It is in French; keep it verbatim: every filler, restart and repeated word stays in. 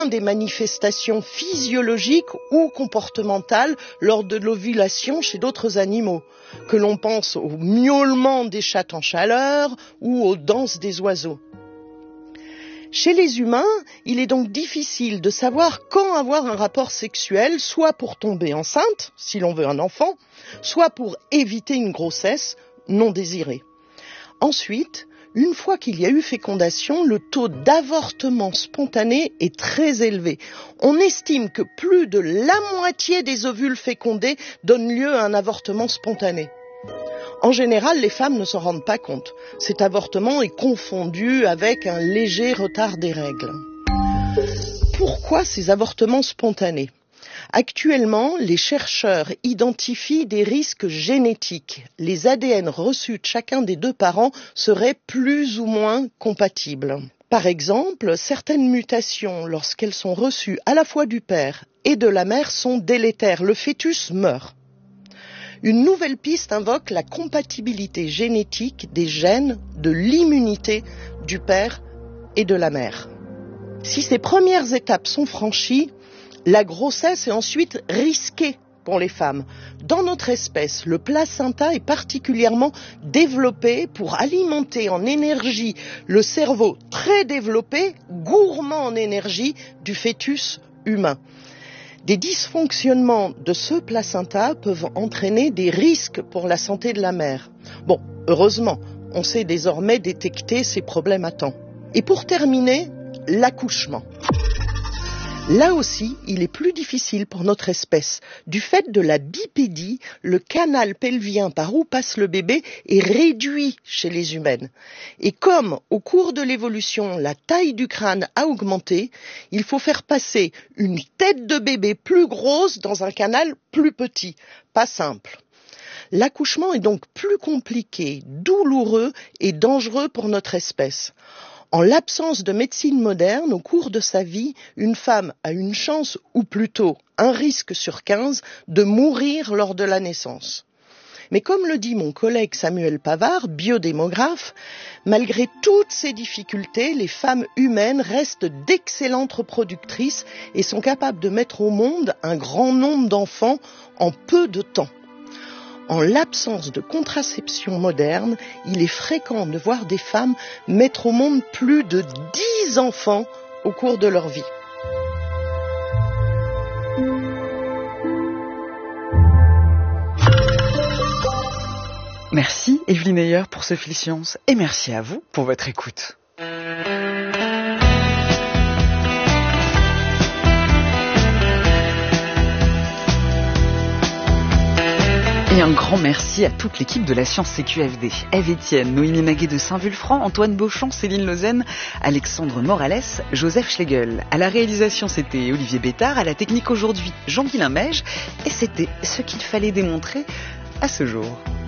des manifestations physiologiques ou comportementales lors de l'ovulation chez d'autres animaux, que l'on pense au miaulement des chattes en chaleur ou aux danses des oiseaux. Chez les humains, il est donc difficile de savoir quand avoir un rapport sexuel, soit pour tomber enceinte, si l'on veut un enfant, soit pour éviter une grossesse non désirée. Ensuite, une fois qu'il y a eu fécondation, le taux d'avortement spontané est très élevé. On estime que plus de la moitié des ovules fécondés donnent lieu à un avortement spontané. En général, les femmes ne s'en rendent pas compte. Cet avortement est confondu avec un léger retard des règles. Pourquoi ces avortements spontanés ? Actuellement, les chercheurs identifient des risques génétiques. Les A D N reçus de chacun des deux parents seraient plus ou moins compatibles. Par exemple, certaines mutations, lorsqu'elles sont reçues à la fois du père et de la mère, sont délétères. Le fœtus meurt. Une nouvelle piste invoque la compatibilité génétique des gènes de l'immunité du père et de la mère. Si ces premières étapes sont franchies, la grossesse est ensuite risquée pour les femmes. Dans notre espèce, le placenta est particulièrement développé pour alimenter en énergie le cerveau très développé, gourmand en énergie, du fœtus humain. Des dysfonctionnements de ce placenta peuvent entraîner des risques pour la santé de la mère. Bon, heureusement, on sait désormais détecter ces problèmes à temps. Et pour terminer, l'accouchement. Là aussi, il est plus difficile pour notre espèce. Du fait de la bipédie, le canal pelvien par où passe le bébé est réduit chez les humaines. Et comme, au cours de l'évolution, la taille du crâne a augmenté, il faut faire passer une tête de bébé plus grosse dans un canal plus petit. Pas simple. L'accouchement est donc plus compliqué, douloureux et dangereux pour notre espèce. En l'absence de médecine moderne, au cours de sa vie, une femme a une chance, ou plutôt un risque sur quinze, de mourir lors de la naissance. Mais comme le dit mon collègue Samuel Pavard, biodémographe, malgré toutes ces difficultés, les femmes humaines restent d'excellentes reproductrices et sont capables de mettre au monde un grand nombre d'enfants en peu de temps. En l'absence de contraception moderne, il est fréquent de voir des femmes mettre au monde plus de dix enfants au cours de leur vie. Merci Evelyne Ayer pour ce fil science et merci à vous pour votre écoute. Et un grand merci à toute l'équipe de la Science C Q F D. Ève Etienne, Noémie Maguet de Saint-Vulfranc, Antoine Beauchamp, Céline Lausanne, Alexandre Morales, Joseph Schlegel. À la réalisation, c'était Olivier Bétard. À la technique aujourd'hui, Jean-Guilain Mège. Et c'était ce qu'il fallait démontrer à ce jour.